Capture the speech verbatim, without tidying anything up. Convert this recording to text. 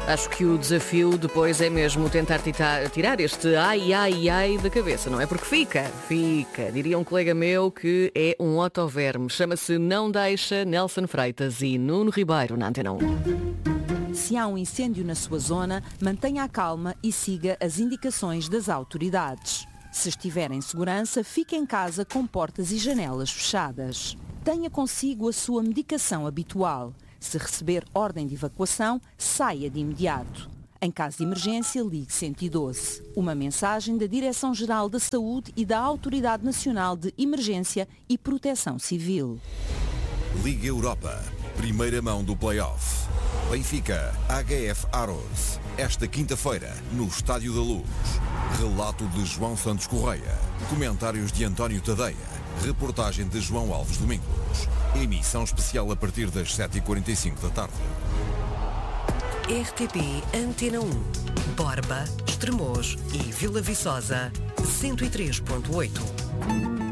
Acho que o desafio depois é mesmo tentar tita- tirar este ai, ai, ai da cabeça, não é? Porque fica, fica. Diria um colega meu que é um otoverme. Chama-se Não Deixa, Nelson Freitas e Nuno Ribeiro na Antena um. Se há um incêndio na sua zona, mantenha a calma e siga as indicações das autoridades. Se estiver em segurança, fique em casa com portas e janelas fechadas. Tenha consigo a sua medicação habitual. Se receber ordem de evacuação, saia de imediato. Em caso de emergência, ligue cento e doze. Uma mensagem da Direção-Geral da Saúde e da Autoridade Nacional de Emergência e Proteção Civil. Liga Europa. Primeira mão do play-off. Benfica, H F Aros. Esta quinta-feira, no Estádio da Luz. Relato de João Santos Correia. Comentários de António Tadeia. Reportagem de João Alves Domingos. Emissão especial a partir das sete e quarenta e cinco da tarde. R T P Antena um. Borba, Estremoz e Vila Viçosa, cento e três ponto oito.